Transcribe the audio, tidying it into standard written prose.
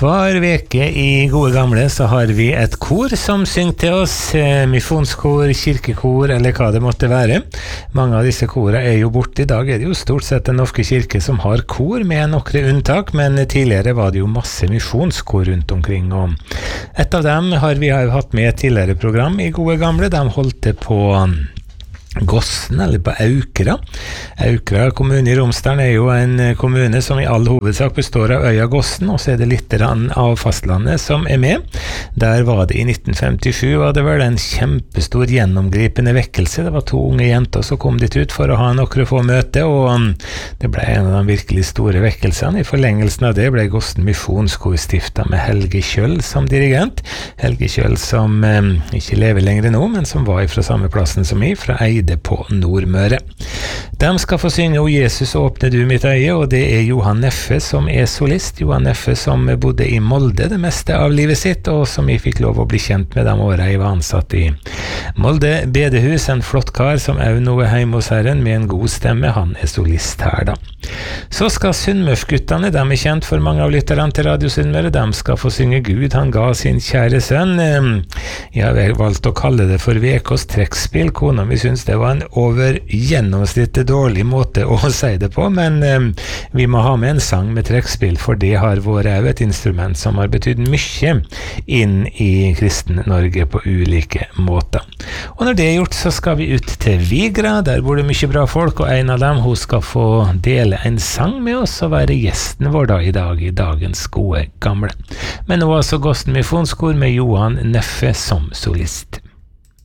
Hver veke i Gode Gamle så har vi et kor som synger til oss, misjonskor, kirkekor eller hva det måtte være. Mange av disse korene er jo borte. I dag er det jo stort sett den norske kirke som har kor med noen unntak, men tidligere var det jo masse misjonskor rundt omkring. Og et av dem har vi hatt med i et tidligere program i Gode Gamle. De holdt det på Gossen, eller på Aukra. Aukra kommune i Romsdalen er jo en kommune som i all hovedsak består av øya Gossen, og så er det litt av fastlandet som er med. Der var det i 1957, var det vel en kjempestor gjennomgripende vekkelse. Det var 2 unge jenter som kom dit ut for å ha noen få møte, og det ble en av de virkelig store vekkelsene. I forlengelsen av det ble Gossen misjonskor stiftet med Helge Kjøll som dirigent. Helge Kjøll som ikke lever lenger nå, men som var fra samme plassen som fra Eide på Nordmøre. De skal få synge «O Jesus, åpne du mitt øye», og det er Johan Neffe som er solist. Johan Neffe som bodde i Molde det meste av livet sitt, og som vi fikk lov å bli kjent med de årene jeg var ansatt i Molde bedehus. En flott kar som er noe hjemme hos Herren med en god stemme. Han er solist her da. Så skal Sunnmørsguttene, de er kjent for mange av lytterne til Radio Sunnmøre, de skal få synge «Gud, han ga sin kjære sønn». Jeg har valgt å kalle det for VKs trekkspill. Kona mi synes det var en over gjennomsnittet dårlig måte å si det på, men vi må ha med en sang med trekkspill, for det har vært et instrument som har betydd mye inn i kristen Norge på ulike måter. Og når det er gjort, så skal vi ut til Vigra. Der bor det mye bra folk, og en av dem, hun skal få dele en sang med oss og være gjesten vår da i dag, i dagens Gode Gamle. Men nå altså Gossen misjonskor med Johan Neffe som solist.